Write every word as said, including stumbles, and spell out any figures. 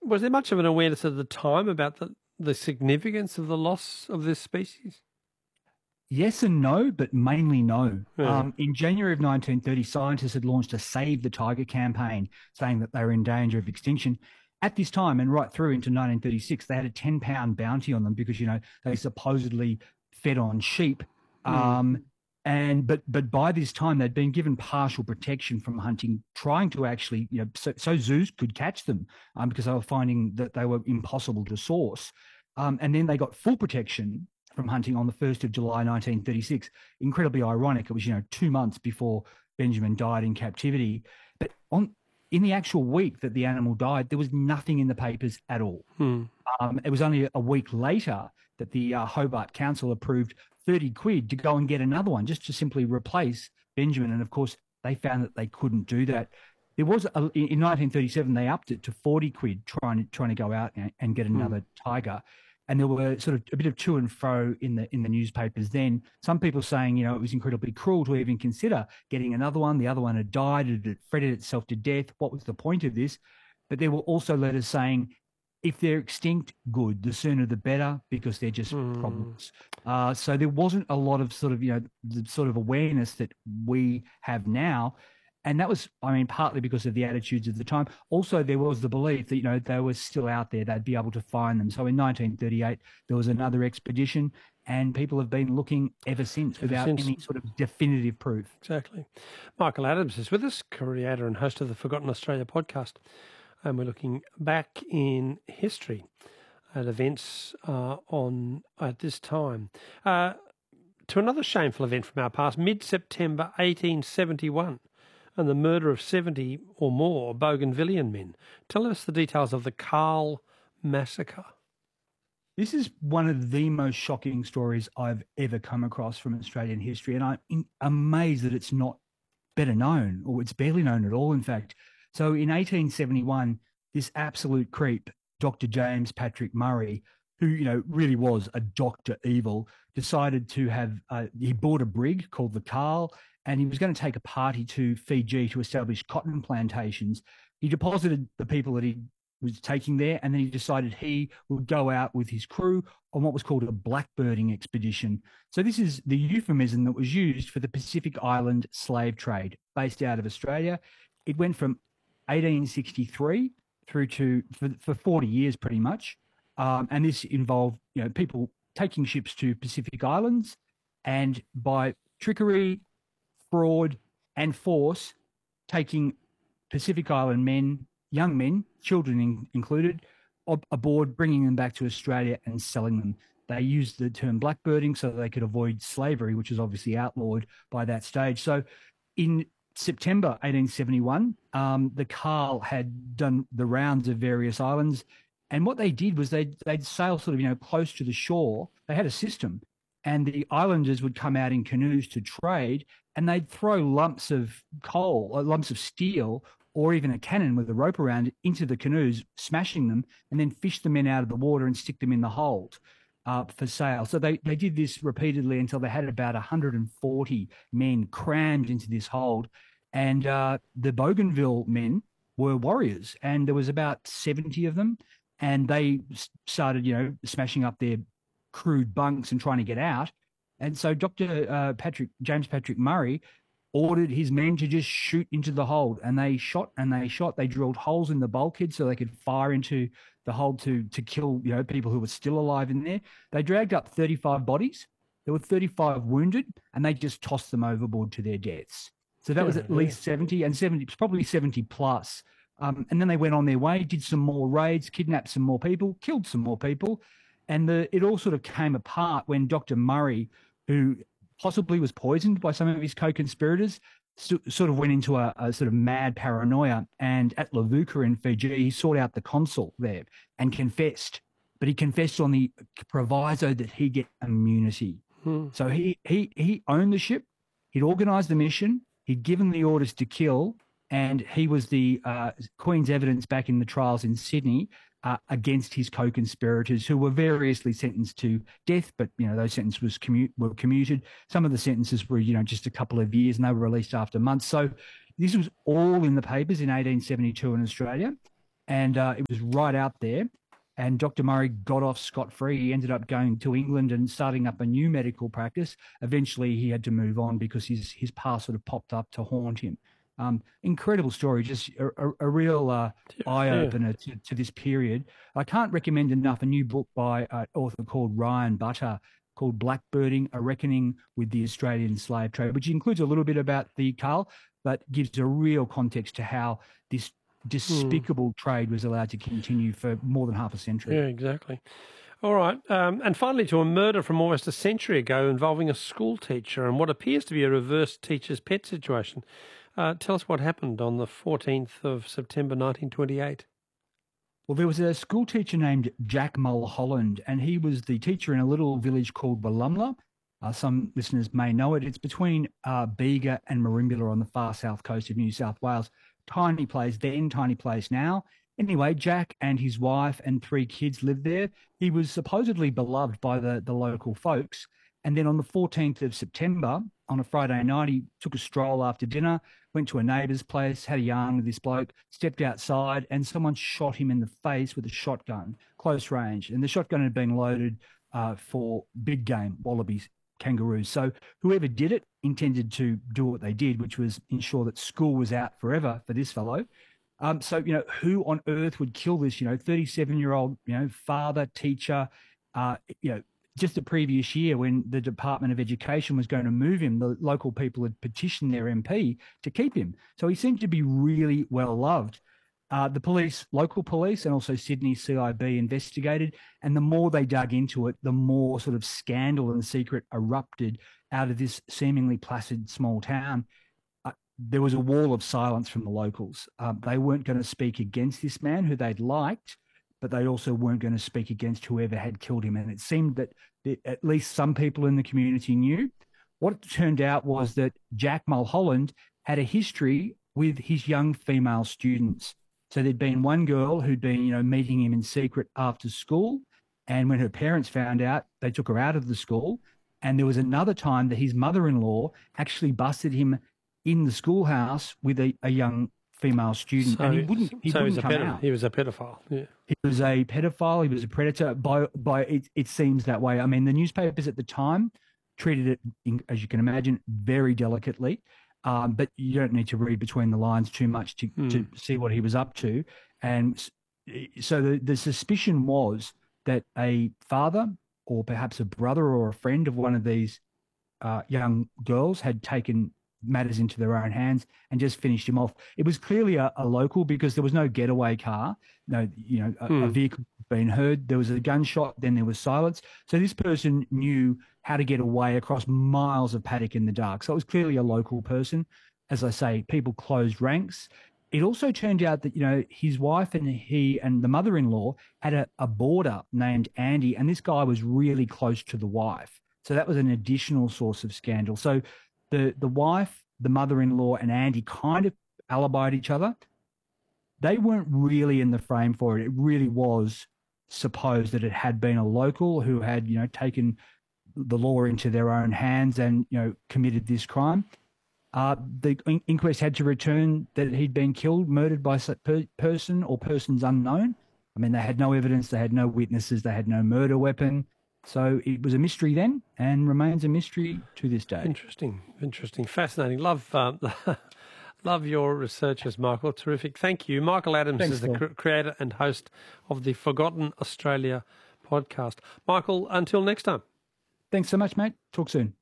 Was there much of an awareness at the time about the, the significance of the loss of this species? Yes and no, but mainly no. Yeah. Um, in January of nineteen thirty, scientists had launched a Save the Tiger campaign, saying that they were in danger of extinction. At this time, and right through into nineteen thirty-six, they had a ten pound bounty on them because, you know, they supposedly fed on sheep. Mm. Um, and but but by this time, they'd been given partial protection from hunting, trying to actually, you know, so, so zoos could catch them um, because they were finding that they were impossible to source. Um, and then they got full protection from hunting on the first of July nineteen thirty-six. Incredibly ironic. It was, you know, two months before Benjamin died in captivity. But on in the actual week that the animal died, there was nothing in the papers at all. Hmm. Um, it was only a week later that the uh, Hobart Council approved thirty quid to go and get another one, just to simply replace Benjamin. And of course, they found that they couldn't do that. There was a, in nineteen thirty-seven, they upped it to forty quid, trying trying to go out and, and get another hmm. tiger. And there were sort of a bit of to and fro in the in the newspapers then. Some people saying, you know, it was incredibly cruel to even consider getting another one. The other one had died. It had fretted itself to death. What was the point of this? But there were also letters saying, if they're extinct, good. The sooner the better, because they're just mm. problems. Uh, so there wasn't a lot of sort of, you know, the sort of awareness that we have now. And that was, I mean, partly because of the attitudes of the time. Also, there was the belief that, you know, they were still out there. They'd be able to find them. So in nineteen thirty-eight, there was another expedition, and people have been looking ever since ever without since. any sort of definitive proof. Exactly. Michael Adams is with us, creator and host of the Forgotten Australia podcast. And we're looking back in history at events uh, on at this time. Uh, to another shameful event from our past, mid-September eighteen seventy-one. And the murder of seventy or more Bougainvillean men. Tell us the details of the Caarl massacre. This is one of the most shocking stories I've ever come across from Australian history, and I'm amazed that it's not better known, or it's barely known at all, in fact. So in eighteen seventy-one, this absolute creep, Doctor James Patrick Murray, who, you know, really was a Doctor Evil, decided to have, uh, he bought a brig called the Caarl, and he was going to take a party to Fiji to establish cotton plantations. He deposited the people that he was taking there, and then he decided he would go out with his crew on what was called a blackbirding expedition. So this is the euphemism that was used for the Pacific Island slave trade based out of Australia. It went from eighteen sixty-three through to, for, for forty years pretty much. Um, and this involved, you know, people taking ships to Pacific Islands, and by trickery, fraud and force, taking Pacific Island men, young men, children in, included, ob- aboard, bringing them back to Australia and selling them. They used the term blackbirding so that they could avoid slavery, which was obviously outlawed by that stage. So in September eighteen seventy-one, um, the Caarl had done the rounds of various islands, and what they did was they'd, they'd sail sort of, you know, close to the shore. They had a system, and the islanders would come out in canoes to trade, and they'd throw lumps of coal, or lumps of steel, or even a cannon with a rope around it into the canoes, smashing them, and then fish the men out of the water and stick them in the hold uh, for sale. So they, they did this repeatedly until they had about one hundred forty men crammed into this hold. And uh, the Bougainville men were warriors, and there was about seventy of them, and they started, you know, smashing up their crude bunks and trying to get out. And so Doctor Uh, Patrick, James Patrick Murray ordered his men to just shoot into the hold, and they shot and they shot. They drilled holes in the bulkhead so they could fire into the hold to to kill, you know, people who were still alive in there. They dragged up thirty-five bodies. There were thirty-five wounded, and they just tossed them overboard to their deaths. So that was at least seventy, and seventy, probably seventy plus. Um, and then they went on their way, did some more raids, kidnapped some more people, killed some more people. And the, it all sort of came apart when Doctor Murray, who possibly was poisoned by some of his co-conspirators, so, sort of went into a, a sort of mad paranoia. And at Levuka in Fiji, he sought out the consul there and confessed. But he confessed on the proviso that he get immunity. Hmm. So he, he, he owned the ship. He'd organised the mission. He'd given the orders to kill. And he was the uh, Queen's evidence back in the trials in Sydney uh, against his co-conspirators, who were variously sentenced to death, but, you know, those sentences was commute, were commuted. Some of the sentences were, you know, just a couple of years, and they were released after months. So this was all in the papers in eighteen seventy-two in Australia. and uh, it was right out there. And Doctor Murray got off scot-free. He ended up going to England and starting up a new medical practice. Eventually, he had to move on because his his past sort of popped up to haunt him. Um, incredible story, just a, a, a real uh, Yeah, eye-opener to, to this period. I can't recommend enough a new book by an author called Ryan Butter called Blackbirding, A Reckoning with the Australian Slave Trade, which includes a little bit about the Carl, but gives a real context to how this despicable mm. trade was allowed to continue for more than half a century. Yeah, exactly. All right. Um, and finally, to a murder from almost a century ago involving a school teacher and what appears to be a reverse teacher's pet situation. Uh, tell us what happened on the fourteenth of September nineteen twenty-eight. Well, there was a school teacher named Jack Mulholland, and he was the teacher in a little village called Wallumbla. Uh, some listeners may know it. It's between uh, Bega and Merimbula on the far south coast of New South Wales. Tiny place then, tiny place now. Anyway, Jack and his wife and three kids lived there. He was supposedly beloved by the, the local folks. And then on the fourteenth of September, on a Friday night, he took a stroll after dinner, went to a neighbour's place, had a yarn with this bloke, stepped outside, and someone shot him in the face with a shotgun, close range. And the shotgun had been loaded uh, for big game, wallabies, kangaroos. So whoever did it intended to do what they did, which was ensure that school was out forever for this fellow. Um, so, you know, who on earth would kill this, you know, thirty-seven-year-old, you know, father, teacher, uh, you know, just the previous year when the Department of Education was going to move him, the local people had petitioned their M P to keep him. So he seemed to be really well loved. Uh, the police, local police, and also Sydney C I B investigated, and the more they dug into it, the more sort of scandal and secret erupted out of this seemingly placid small town. Uh, there was a wall of silence from the locals. Um, they weren't going to speak against this man who they'd liked, but they also weren't going to speak against whoever had killed him. And it seemed that at least some people in the community knew. What it turned out was that Jack Mulholland had a history with his young female students. So there'd been one girl who'd been, you know, meeting him in secret after school. And when her parents found out, they took her out of the school. And there was another time that his mother-in-law actually busted him in the schoolhouse with a, a young female student. So, and he wouldn't, he so wouldn't he, come was a out. he was a pedophile. Yeah. He was a pedophile. He was a predator. By, by it, it seems that way. I mean, the newspapers at the time treated it, in, as you can imagine, very delicately. Um, but you don't need to read between the lines too much to, mm. to see what he was up to. And so the, the suspicion was that a father or perhaps a brother or a friend of one of these uh, young girls had taken matters into their own hands and just finished him off. It was clearly a, a local because there was no getaway car, no, you know, a, mm. a vehicle being heard. There was a gunshot, then there was silence. So this person knew how to get away across miles of paddock in the dark. So it was clearly a local person. As I say, people closed ranks. It also turned out that, you know, his wife and he and the mother-in-law had a, a boarder named Andy, and this guy was really close to the wife. So that was an additional source of scandal. So the, the wife, the mother-in-law, and Andy kind of alibied each other. They weren't really in the frame for it. It really was supposed that it had been a local who had, you know, taken the law into their own hands and, you know, committed this crime. Uh, the in- inquest had to return that he'd been killed, murdered by a per- person or persons unknown. I mean, they had no evidence, they had no witnesses, they had no murder weapon. So it was a mystery then and remains a mystery to this day. Interesting, interesting, fascinating. Love uh, love your researches, Michael. Terrific. Thank you. Michael Adams Thanks, is the cr- creator and host of the Forgotten Australia podcast. Michael, until next time. Thanks so much, mate. Talk soon.